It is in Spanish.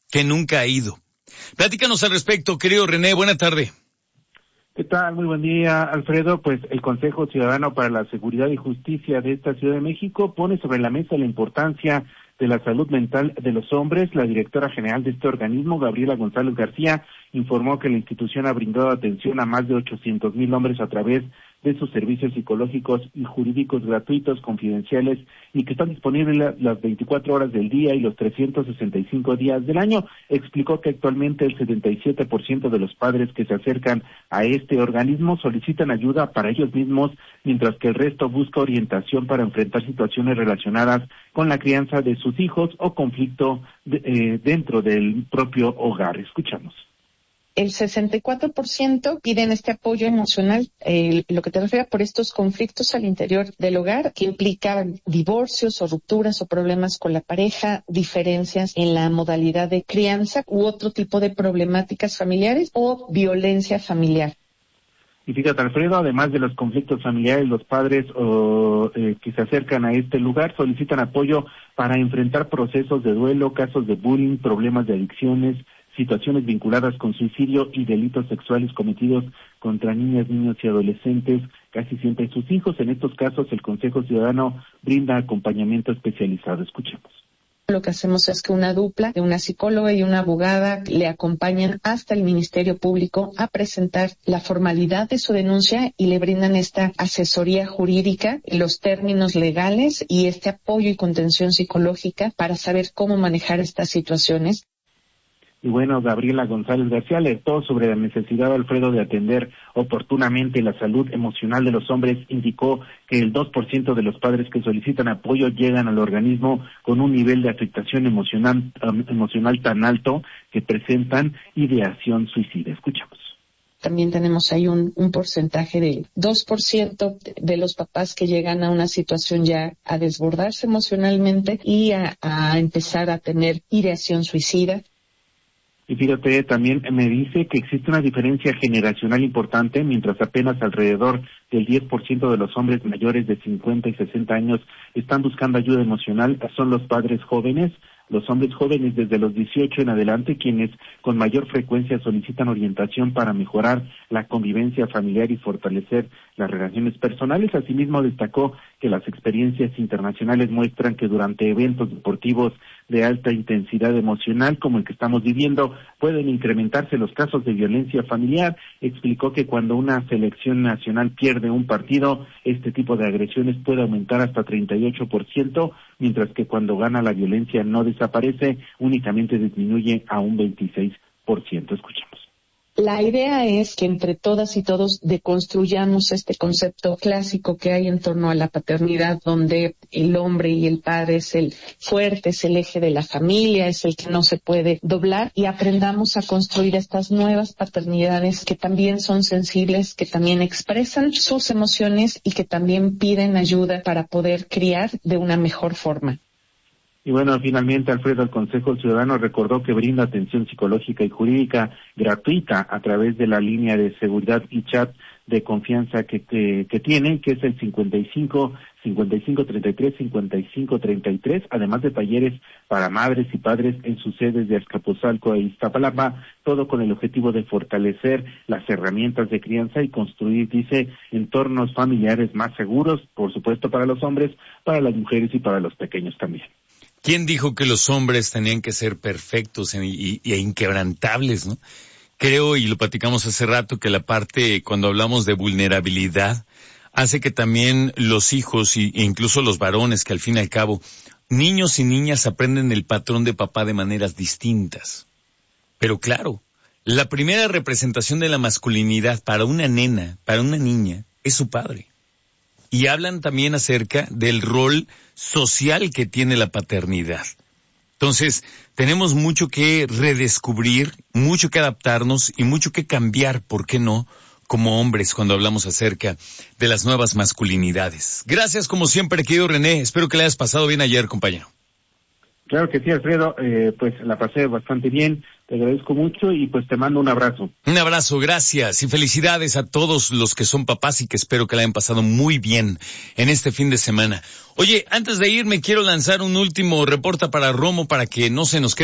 que nunca ha ido. Platícanos al respecto, querido René, buena tarde. ¿Qué tal? Muy buen día, Alfredo. Pues el Consejo Ciudadano para la Seguridad y Justicia de esta Ciudad de México pone sobre la mesa la importancia de la salud mental de los hombres. La directora general de este organismo, Gabriela González García, informó que la institución ha brindado atención a más de 800,000 hombres a través de sus servicios psicológicos y jurídicos gratuitos, confidenciales y que están disponibles las 24 horas del día y los 365 días del año. Explicó que actualmente el 77% de los padres que se acercan a este organismo solicitan ayuda para ellos mismos, mientras que el resto busca orientación para enfrentar situaciones relacionadas con la crianza de sus hijos o conflicto dentro del propio hogar. Escuchamos. El 64% piden este apoyo emocional, lo que te refiere por estos conflictos al interior del hogar, que implican divorcios o rupturas o problemas con la pareja, diferencias en la modalidad de crianza u otro tipo de problemáticas familiares o violencia familiar. Y fíjate, Alfredo, además de los conflictos familiares, los padres que se acercan a este lugar solicitan apoyo para enfrentar procesos de duelo, casos de bullying, problemas de adicciones, situaciones vinculadas con suicidio y delitos sexuales cometidos contra niñas, niños y adolescentes, casi siempre sus hijos. En estos casos, el Consejo Ciudadano brinda acompañamiento especializado. Escuchemos. Lo que hacemos es que una dupla de una psicóloga y una abogada le acompañan hasta el Ministerio Público a presentar la formalidad de su denuncia y le brindan esta asesoría jurídica, los términos legales y este apoyo y contención psicológica para saber cómo manejar estas situaciones. Y bueno, Gabriela González García alertó sobre la necesidad, Alfredo, de atender oportunamente la salud emocional de los hombres. Indicó que el 2% de los padres que solicitan apoyo llegan al organismo con un nivel de afectación emocional tan alto que presentan ideación suicida. Escuchamos. También tenemos ahí un porcentaje del 2% de los papás que llegan a una situación ya a desbordarse emocionalmente y a empezar a tener ideación suicida. Y fíjate, también me dice que existe una diferencia generacional importante, mientras apenas alrededor del 10% de los hombres mayores de 50 y 60 años están buscando ayuda emocional, son los padres jóvenes. Los hombres jóvenes desde los 18 en adelante, quienes con mayor frecuencia solicitan orientación para mejorar la convivencia familiar y fortalecer las relaciones personales. Asimismo, destacó que las experiencias internacionales muestran que durante eventos deportivos de alta intensidad emocional, como el que estamos viviendo, pueden incrementarse los casos de violencia familiar. Explicó que cuando una selección nacional pierde un partido, este tipo de agresiones puede aumentar hasta 38%, mientras que cuando gana la violencia no desaparece, únicamente disminuye a un 26%. Escuchemos. La idea es que entre todas y todos deconstruyamos este concepto clásico que hay en torno a la paternidad, donde el hombre y el padre es el fuerte, es el eje de la familia, es el que no se puede doblar, y aprendamos a construir estas nuevas paternidades que también son sensibles, que también expresan sus emociones y que también piden ayuda para poder criar de una mejor forma. Y bueno, finalmente, Alfredo, el Consejo Ciudadano recordó que brinda atención psicológica y jurídica gratuita a través de la línea de seguridad y chat de confianza que tienen, que es el 5533-5533, además de talleres para madres y padres en sus sedes de Azcapotzalco e Iztapalapa, todo con el objetivo de fortalecer las herramientas de crianza y construir, dice, entornos familiares más seguros, por supuesto para los hombres, para las mujeres y para los pequeños también. ¿Quién dijo que los hombres tenían que ser perfectos e inquebrantables, no? Creo, y lo platicamos hace rato, que la parte, cuando hablamos de vulnerabilidad, hace que también los hijos e incluso los varones, que al fin y al cabo, niños y niñas aprenden el patrón de papá de maneras distintas. Pero claro, la primera representación de la masculinidad para una nena, para una niña, es su padre. Y hablan también acerca del rol social que tiene la paternidad. Entonces, tenemos mucho que redescubrir, mucho que adaptarnos y mucho que cambiar, ¿por qué no?, como hombres cuando hablamos acerca de las nuevas masculinidades. Gracias, como siempre, querido René. Espero que le hayas pasado bien ayer, compañero. Claro que sí, Alfredo. Pues la pasé bastante bien. Te agradezco mucho y pues te mando un abrazo. Un abrazo, gracias y felicidades a todos los que son papás y que espero que la hayan pasado muy bien en este fin de semana. Oye, antes de irme quiero lanzar un último reporte para Romo para que no se nos quede